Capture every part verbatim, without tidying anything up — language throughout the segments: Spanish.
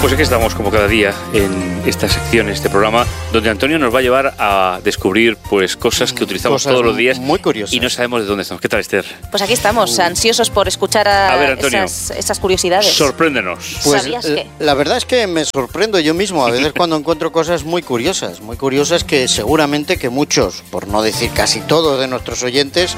Pues aquí estamos como cada día en esta sección, en este programa, donde Antonio nos va a llevar a descubrir pues cosas que utilizamos cosas todos los días muy curiosas y no sabemos de dónde estamos. ¿Qué tal, Esther? Pues aquí estamos, uh. ansiosos por escuchar a, a ver, Antonio, esas, esas curiosidades. Sorpréndenos. Pues ¿Sabías qué? La verdad es que me sorprendo yo mismo a veces cuando encuentro cosas muy curiosas, muy curiosas que seguramente que muchos, por no decir casi todos de nuestros oyentes,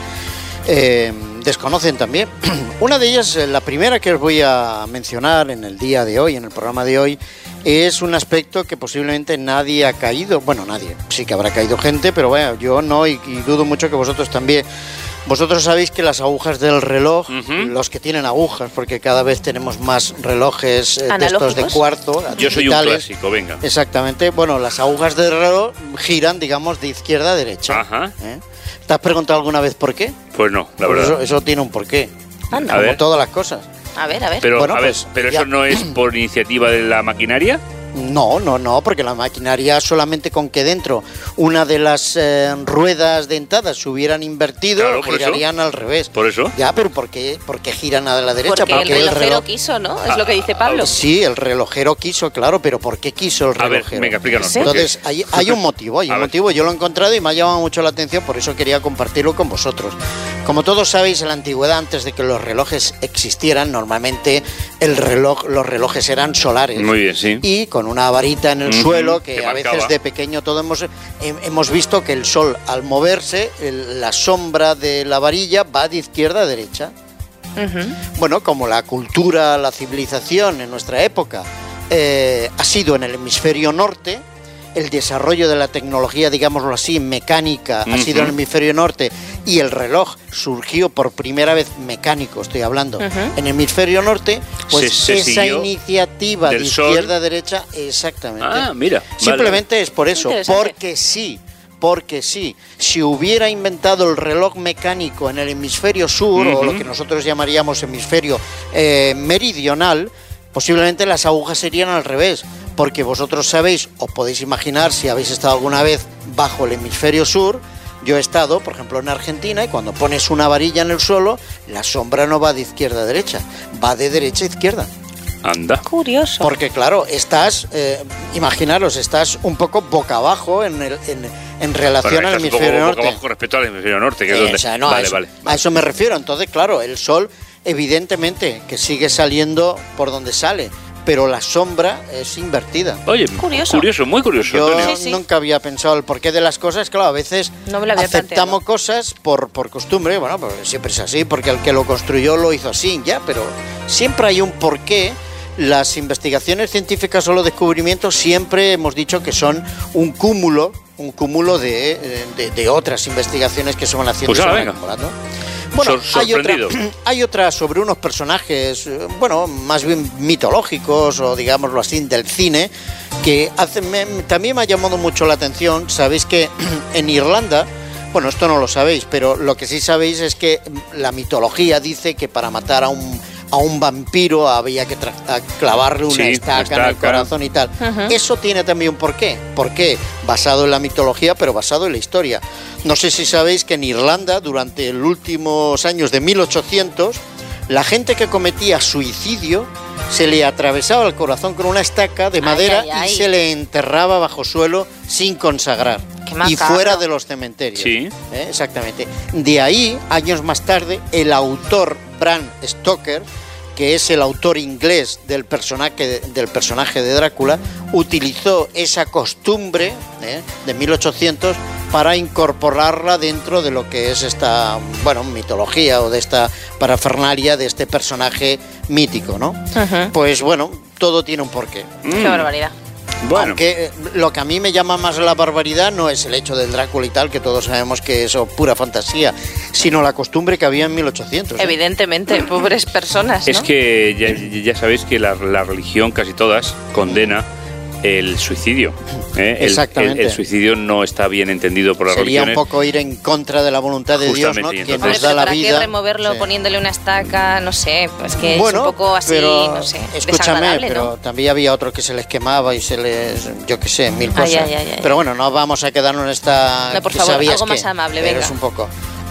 eh, desconocen también. Una de ellas, la primera que os voy a mencionar en el día de hoy, en el programa de hoy, es un aspecto que posiblemente nadie ha caído, bueno, nadie, sí que habrá caído gente, pero bueno, yo no, y, y dudo mucho que vosotros también. Vosotros sabéis que las agujas del reloj, uh-huh. los que tienen agujas, porque cada vez tenemos más relojes eh, de estos de cuarzo. Yo soy un clásico, venga. Exactamente, bueno, las agujas del reloj giran, digamos, de izquierda a derecha. Ajá. ¿Eh? ¿Te has preguntado alguna vez por qué? Pues no, la pues verdad. Eso, eso tiene un porqué, Anda. como ver. todas las cosas. A ver, a ver. Pero, bueno, a ver, pues, ¿pero ya. eso no es por iniciativa de la maquinaria? No, no, no, porque la maquinaria solamente con que dentro una de las eh, ruedas dentadas se hubieran invertido, claro, girarían eso. al revés. ¿Por eso? Ya, pero ¿por qué, por qué giran a la derecha? Porque, porque el relojero el reloj... quiso, ¿no? Es lo que dice Pablo. Sí, el relojero quiso, claro, pero ¿por qué quiso el relojero? A ver, venga, explícanos. ¿Sí? Entonces, hay, hay un motivo, hay un motivo. Yo lo he encontrado y me ha llamado mucho la atención, por eso quería compartirlo con vosotros. Como todos sabéis, en la antigüedad, antes de que los relojes existieran, normalmente el reloj, los relojes eran solares. Muy bien, sí. Y con una varita en el uh-huh, suelo, que, que a veces de pequeño todos hemos, hemos visto que el sol, al moverse, el, la sombra de la varilla va de izquierda a derecha. Uh-huh. Bueno, como la cultura, la civilización en nuestra época eh, ha sido en el hemisferio norte, el desarrollo de la tecnología, digámoslo así, mecánica, uh-huh. ha sido en el hemisferio norte, y el reloj surgió por primera vez mecánico, estoy hablando, uh-huh. en el hemisferio norte, pues se, se esa iniciativa de izquierda a derecha, exactamente. Ah, mira. Simplemente vale. es por eso, porque sí, porque sí, si hubiera inventado el reloj mecánico en el hemisferio sur, uh-huh. o lo que nosotros llamaríamos hemisferio eh, meridional, posiblemente las agujas serían al revés. Porque vosotros sabéis, o podéis imaginar, si habéis estado alguna vez bajo el hemisferio sur, yo he estado, por ejemplo, en Argentina, y cuando pones una varilla en el suelo, la sombra no va de izquierda a derecha, va de derecha a izquierda. Anda. Curioso. Porque claro, estás, eh, imaginaros, estás un poco boca abajo en, el, en, en relación bueno, al hemisferio un poco norte. Boca abajo respecto al hemisferio norte, que es eh, donde... O sea, no, vale, a, eso, vale, vale. a eso me refiero. Entonces, claro, el sol, evidentemente, que sigue saliendo por donde sale, pero la sombra es invertida. Oye, curioso, curioso muy curioso. Yo Antonio. sí, sí. nunca había pensado el porqué de las cosas. Claro, a veces no me lo había aceptamos planteado. cosas por, por costumbre. Bueno, pues siempre es así, porque el que lo construyó lo hizo así, ya, pero siempre hay un porqué. Las investigaciones científicas o los descubrimientos siempre hemos dicho que son un cúmulo, un cúmulo de, de, de otras investigaciones que se van haciendo. Pues ahora, venga. Bueno, Sor- hay otra, hay otra sobre unos personajes, bueno, más bien mitológicos o digámoslo así, del cine, que hace, me, también me ha llamado mucho la atención. Sabéis que en Irlanda, bueno, esto no lo sabéis, pero lo que sí sabéis es que la mitología dice que para matar a un, a un vampiro había que tra- clavarle una, sí, estaca, estaca en el corazón y tal. Uh-huh. Eso tiene también un porqué. ¿Por qué? Basado en la mitología, pero basado en la historia. No sé si sabéis que en Irlanda, durante los últimos años de mil ochocientos, la gente que cometía suicidio se le atravesaba el corazón con una estaca de madera ay, ay, ay. y se le enterraba bajo suelo sin consagrar. Y fuera de los cementerios. Sí. ¿Eh? Exactamente. De ahí, años más tarde, el autor Bram Stoker, que es el autor inglés del personaje, del personaje de Drácula, utilizó esa costumbre ¿eh? de mil ochocientos para incorporarla dentro de lo que es esta, bueno, mitología o de esta parafernalia de este personaje mítico, ¿no? Uh-huh. Pues bueno, todo tiene un porqué. Mm. Qué barbaridad. Bueno. Aunque lo que a mí me llama más la barbaridad no es el hecho del Drácula y tal, que todos sabemos que eso es pura fantasía, sino la costumbre que había en mil ochocientos. ¿eh? Evidentemente, pobres personas, ¿no? Es que ya, ya sabéis que la, la religión, casi todas, condena el suicidio. ¿eh? Exactamente. El, el, el suicidio no está bien entendido por las Sería religiones. un poco ir en contra de la voluntad de Dios, ¿no? Quien nos da la ¿para vida. qué removerlo sí. poniéndole una estaca? No sé, pues que bueno, es un poco así, pero, no sé, escúchame, pero ¿no? también había otros que se les quemaba y se les, yo qué sé, mil cosas. Ay, ay, ay, ay. Pero bueno, no vamos a quedarnos en esta... No, por que favor, sabías algo que, más amable, pero venga. es un poco...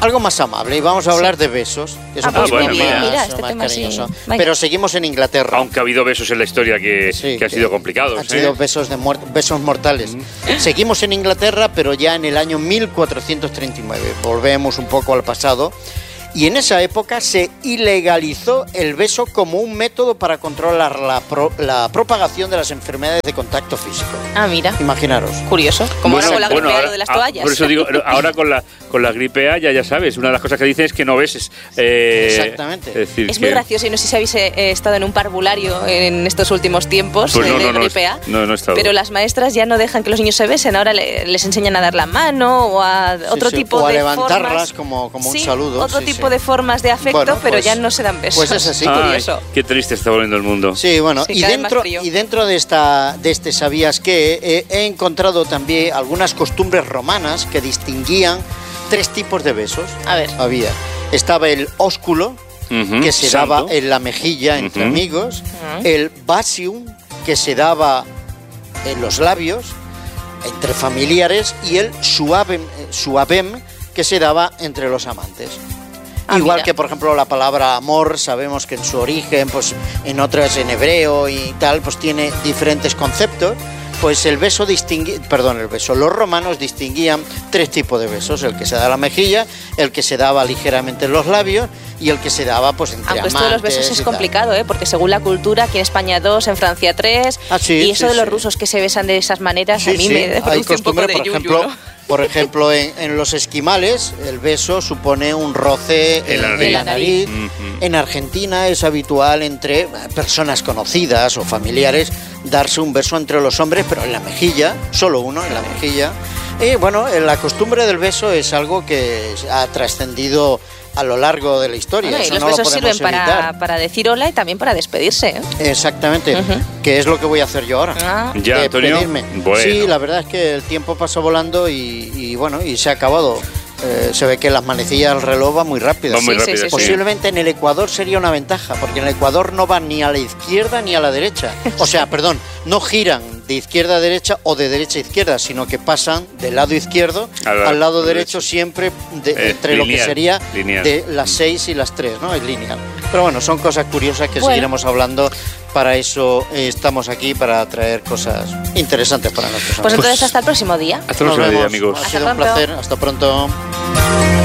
Algo más amable, y vamos a hablar sí. de besos, que es ah, un pues poquito muy bien, más, mira, este más tema cariñoso. Sí. Pero seguimos en Inglaterra. Aunque ha habido besos en la historia que, sí, que han que sido complicados. Han ¿eh? sido besos, de muer besos mortales. Mm. Seguimos en Inglaterra, pero ya en el año mil cuatrocientos treinta y nueve. Volvemos un poco al pasado. Y en esa época se ilegalizó el beso como un método para controlar la, pro, la propagación de las enfermedades de contacto físico. Ah, mira. Imaginaros. Curioso. Como bueno, ahora con la bueno, gripe ahora, A, lo de las ah, toallas. Por eso digo, ahora con la, con la gripe A ya, ya sabes, una de las cosas que dicen es que no beses. Eh, Exactamente. Es, decir, es que... muy gracioso y no sé si habéis eh, estado en un parvulario en estos últimos tiempos pues eh, no, de no, gripe A. No, no he estado. Pero las maestras ya no dejan que los niños se besen, ahora le, les enseñan a dar la mano o a sí, otro sí, tipo o a de levantarlas formas. como, como sí, un saludo. Otro sí, tipo sí. de formas de afecto, bueno, pero pues, ya no se dan besos. Pues es así. Ay, curioso. Qué triste está volviendo el mundo. Sí, bueno, sí, y, dentro, y dentro de, esta, de este ¿sabías qué? Eh, he encontrado también algunas costumbres romanas que distinguían tres tipos de besos. A ver. Había. Estaba el ósculo, uh-huh, que se santo. daba en la mejilla entre uh-huh. amigos. Uh-huh. El basium, que se daba en los labios entre familiares. Y el suavem, suavem que se daba entre los amantes. Ah, Igual mira. que, por ejemplo, la palabra amor, sabemos que en su origen, pues en otras en hebreo y tal, pues tiene diferentes conceptos. Pues el beso distingue, perdón, el beso, los romanos distinguían tres tipos de besos: el que se da a la mejilla, el que se daba ligeramente en los labios y el que se daba pues entre Aunque amantes. Esto de los besos es complicado, ¿eh? Porque según la cultura, aquí en España dos, en Francia tres, ah, sí, y eso sí, de los sí. rusos que se besan de esas maneras, sí, a mí sí. me produce un poco de por yuyu, ejemplo, ¿no? Por ejemplo, en, en los esquimales, el beso supone un roce en, en, la, nariz. en la nariz. Uh-huh. En Argentina es habitual entre personas conocidas o familiares darse un beso entre los hombres, pero en la mejilla, solo uno en la mejilla. Y bueno, la costumbre del beso es algo que ha trascendido a lo largo de la historia. Bueno, y Eso los no besos lo sirven para, evitar. para decir hola y también para despedirse, ¿eh? Exactamente, uh-huh. que es lo que voy a hacer yo ahora. Ah. ¿Ya, de Antonio? Pedirme. Bueno. Sí, la verdad es que el tiempo pasa volando y, y bueno, y se ha acabado. Eh, se ve que las manecillas del reloj van muy rápidas. Van muy sí, rápidas, sí, sí, Posiblemente en el Ecuador sería una ventaja, porque en el Ecuador no van ni a la izquierda ni a la derecha. O sea, perdón, no giran de izquierda a derecha o de derecha a izquierda, sino que pasan del lado izquierdo al, al lado derecho, siempre de, eh, entre lineal, lo que sería lineal. de las seis y las tres, ¿no? Es lineal. Pero bueno, son cosas curiosas que bueno. seguiremos hablando. Para eso eh, estamos aquí, para traer cosas interesantes para nosotros. Pues entonces hasta el próximo día. Hasta el próximo día, amigos. Ha sido un placer. Hasta pronto.